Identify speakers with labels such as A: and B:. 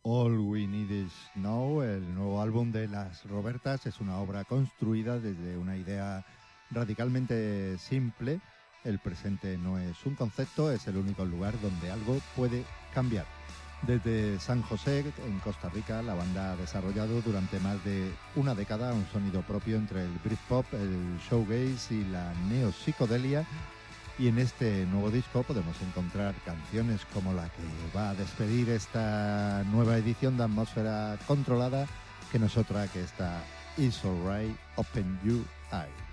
A: All We Need Is Now, el nuevo álbum de Las Robertas, es una obra construida desde una idea radicalmente simple. El presente no es un concepto, es el único lugar donde algo puede cambiar. Desde San José, en Costa Rica, la banda ha desarrollado durante más de una década un sonido propio entre el Britpop, el shoegaze y la neopsicodelia. Y en este nuevo disco podemos encontrar canciones como la que va a despedir esta nueva edición de Atmósfera Controlada, que no es otra que esta It's Alright, Open Your Eyes.